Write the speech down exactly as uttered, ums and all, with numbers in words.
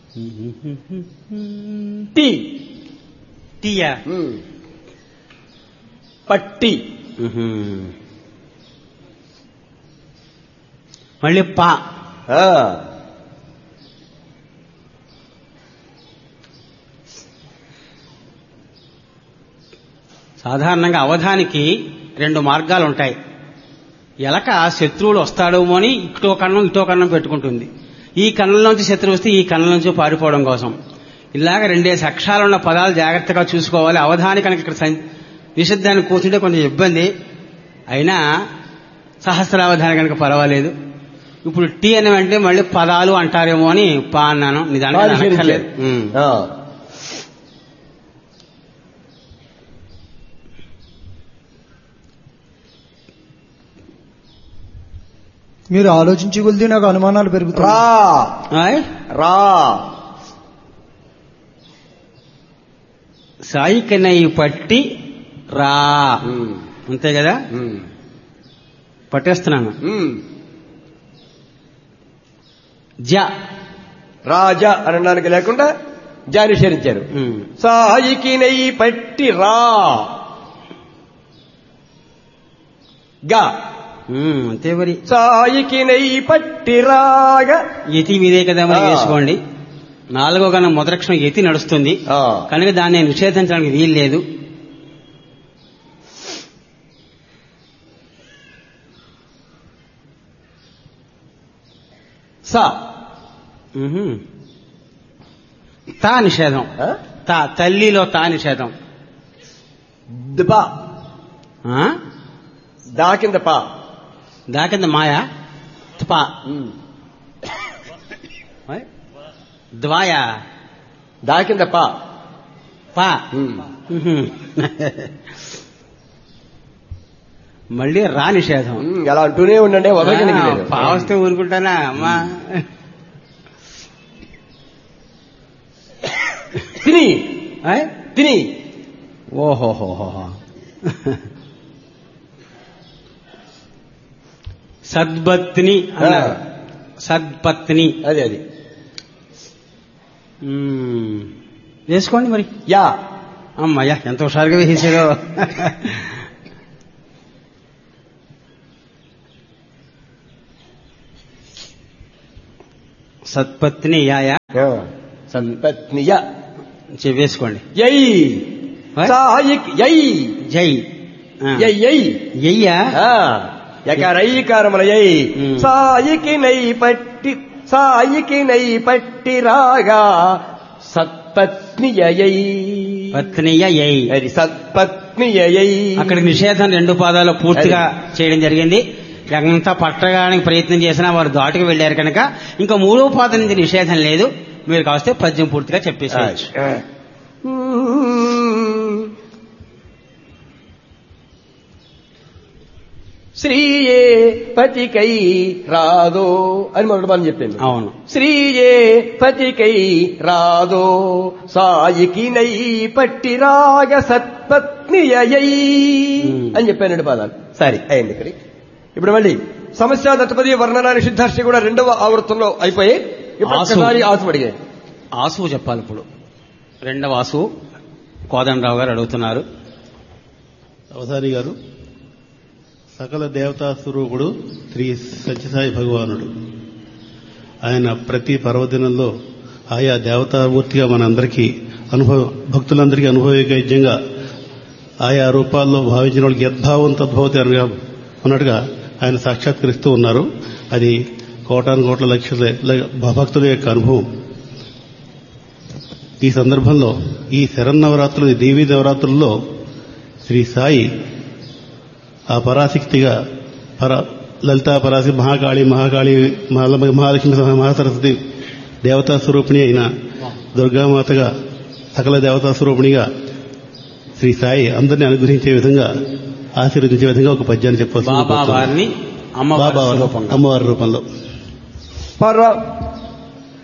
Tea టీయా పట్టి మళ్ళీ పా ఆ, సాధారణంగా అవధానికి రెండు మార్గాలు ఉంటాయి. ఎలక శత్రువులు వస్తాడేమో అని ఇటో కన్నం ఇటో కన్నం పెట్టుకుంటుంది. ఈ కన్నంలోంచి శత్రువు వస్తే ఈ కన్నంలోంచి పారిపోవడం కోసం. ఇలాగ రెండేసి అక్షరాలున్న పదాలు జాగ్రత్తగా చూసుకోవాలి. అవధాని కనుక ఇక్కడ నిషిద్ధాన్ని కూర్చుంటే కొంచెం ఇబ్బంది, అయినా సహస్రావధాని కనుక పర్వాలేదు. ఇప్పుడు టీ అని వెంటనే మళ్ళీ పదాలు అంటారేమో అని పా అన్నాను. నిదానంగా అనక్కర్లేదు. ఆ. మీరు ఆలోచించి కొలిది నాకు అనుమానాలు పెరుగుతాయి. రా ఆయ్ రా సాయికనై పట్టి రా, ఉమ్, అంతే కదా. ఉమ్, పట్టేస్తున్నాను. ఉమ్. జ రాజా అనడానికి లేకుండా జా నిషేధించారు. ఉమ్. సాయికి నెయ్యి పట్టి రా గా ఉమ్, అంతే మరి. సాయికి నెయ్యి పట్టి రాగా యతి మీదే కదా మరి ఆ. వేసుకోండి. నాలుగో కన్నా మొదలక్షణం యతి నడుస్తుంది ఆ. కనుక దాన్ని నిషేధించడానికి వీలు లేదు. సా ఉహు. తా నిషేధం. ఆ? తా తల్లిలో తా నిషేధం. దిపా ఆ? దా కింద పా దా కింద మాయా త్పా ఉమ్. ఓయ్. ద్వాయా దా కింద పా పా. ఉమ్. ఉహు. మళ్ళీ రా నిషేధం. ఉమ్, అలా అంటూనే ఉండండి, వదలడానికి లేదు. పావస్తే ఊరుకుంటానా అమ్మా. తిని ఆయ్? తిని ఓహోహోహో. సద్పత్ని అన్నారు. సద్పత్ని అది అది మ్మ్. వేసుకోండి మరి. యా అమ్మయ్యా ఎంత హుషారుగా వేసేసాడో. సత్పత్ని యాయా సంపత్నియ చె- వేసుకోండి. యై What? సాయికి యై జై ఆ. యై యై యయ్యా ఆ, యకారైకారముల యై ఉమ్. సాయికి నై పట్టి సాయికి నై పట్టి రాగా సత్పత్నియై పత్నియ యై. అది సత్పత్నియై అక్కడికి నిషేధం రెండు పాదాలు పూర్తిగా చేయడం జరిగింది. ఎంత పట్టడానికి ప్రయత్నం చేసినా వారు దాటుకు వెళ్లారు కనుక ఇంకా మూడో పాదం నుంచి నిషేధం లేదు. మీరు కావస్తే పద్యం పూర్తిగా చెప్పేసేయచ్చు. శ్రీయే పతికై రాదో అని మొదటి పని చెప్పాను. అవును. శ్రీయే పతికై రాదో సాయికి నై పట్టి రాగ సత్పత్నియై అని చెప్పాను రెండు పదాలు. సరే అయింది ఇక్కడ. ఇప్పుడు మళ్ళీ సమస్య దత్తపది వర్ణన నిషిద్ధార్షి కూడా రెండవ ఆవృత్తంలో అయిపోయి ఇప్పుడు ఆసు. ఒక్కసారి ఆసు అడిగాయి. ఆసువు చెప్పాలి ఇప్పుడు. రెండవ ఆసువు కోదండరావు గారు అడుగుతున్నారు. అవధాని గారు, సకల దేవతా స్వరూపుడు శ్రీ సత్యసాయి భగవానుడు. ఆయన ప్రతి పర్వదినంలో ఆయా దేవతామూర్తిగా మనందరికీ అనుభవ భక్తులందరికీ అనుభవయోగ్యంగా ఆయా రూపాల్లో భావించిన వాళ్ళకి యద్భావం తద్భవతి అనగా ఉన్నట్టుగా ఆయన సాక్షాత్కరిస్తూ ఉన్నారు. అది కోటాను కోట్ల లక్షల భక్తుల యొక్క అనుభవం. ఈ సందర్భంలో ఈ శరన్నవరాత్రులు దేవీ నవరాత్రుల్లో శ్రీ సాయి ఆ పరాశక్తిగా పర లలితా పరాశక్తి మహాకాళి మహాకాళి మహాలక్ష్మి మహాసరస్వతి దేవతా స్వరూపిణి అయిన దుర్గామాతగా సకల దేవతా స్వరూపిణిగా శ్రీ సాయి అందరినీ అనుగ్రహించే విధంగా ఆశీర్వదించే విధంగా ఒక పద్యాన్ని చెప్పవచ్చు. బాబా వారిని అమ్మవారి బాబా స్వరూపంగా. అమ్మవారి రూపంలో పర